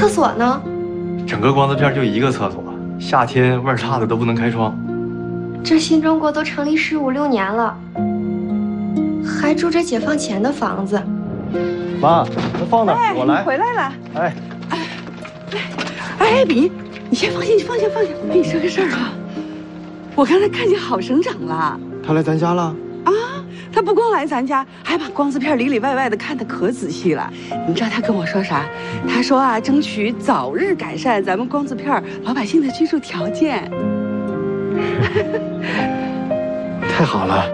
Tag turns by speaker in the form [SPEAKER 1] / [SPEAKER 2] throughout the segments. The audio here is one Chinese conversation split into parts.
[SPEAKER 1] 厕所呢？
[SPEAKER 2] 整个光字片就一个厕所，夏天味儿差的都不能开窗。
[SPEAKER 1] 这新中国都成立15、16年了，还住着解放前的房子。
[SPEAKER 2] 妈，那放那儿，我来。
[SPEAKER 3] 你回来了。
[SPEAKER 2] 哎，
[SPEAKER 3] 艾比，你先放下，你放下。我跟你说个事儿啊，我刚才看见郝省长了。
[SPEAKER 2] 他来咱家了？
[SPEAKER 3] 啊，他不光来咱家，还把光字片里里外外的看得可仔细了。你知道他跟我说啥？他说啊，争取早日改善咱们光字片老百姓的居住条件。
[SPEAKER 2] 太好了。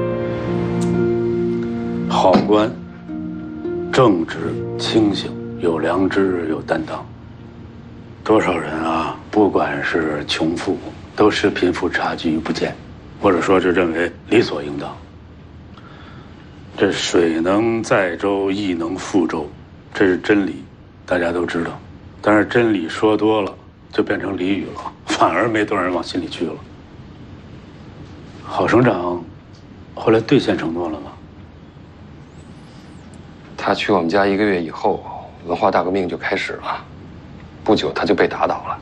[SPEAKER 4] 好官，正直清醒，有良知，有担当。多少人啊，不管是穷富，都视贫富差距于不见，或者说是认为理所应当。这水能载舟，亦能覆舟，这是真理，大家都知道。但是真理说多了，就变成俚语了，反而没多少人往心里去了。郝省长后来兑现承诺了吗？
[SPEAKER 5] 他去我们家1个月以后，文化大革命就开始了，不久他就被打倒了。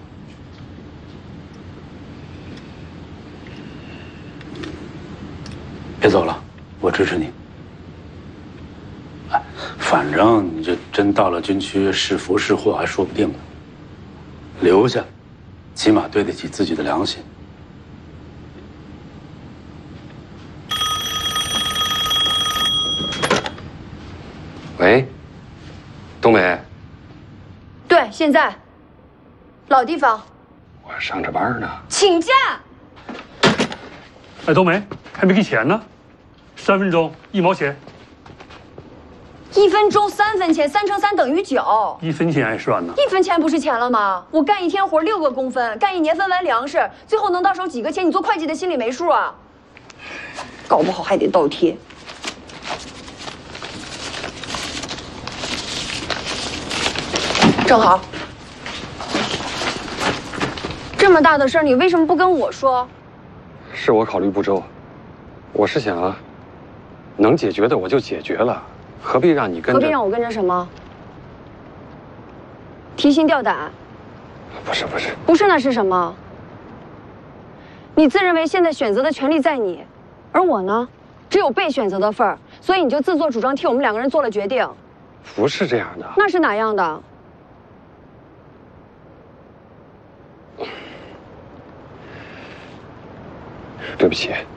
[SPEAKER 4] 别走了，我支持你。哎，反正你这真到了军区是福是祸还说不定呢。留下，起码对得起自己的良心。
[SPEAKER 5] 喂，冬梅。
[SPEAKER 6] 对，现在。老地方。
[SPEAKER 5] 我上着班呢。
[SPEAKER 6] 请假。
[SPEAKER 7] 哎，冬梅，还没给钱呢，3分钟1毛钱。
[SPEAKER 6] 1分钟3分钱，3乘3等于9。
[SPEAKER 7] 1分钱还算呢
[SPEAKER 6] ？1分钱不是钱了吗？我干1天活6个工分，干1年分完粮食，最后能到手几个钱？你做会计的心里没数啊？搞不好还得倒贴。正好，这么大的事儿，你为什么不跟我说？
[SPEAKER 5] 是我考虑不周，我是想啊，能解决的我就解决了，何必让你跟着？
[SPEAKER 6] 何必让我跟着什么？提心吊胆？
[SPEAKER 5] 不是。
[SPEAKER 6] 不是那是什么？你自认为现在选择的权利在你，而我呢，只有被选择的份儿，所以你就自作主张替我们2个人做了决定。
[SPEAKER 5] 不是这样的。
[SPEAKER 6] 那是哪样的？
[SPEAKER 5] 对不起。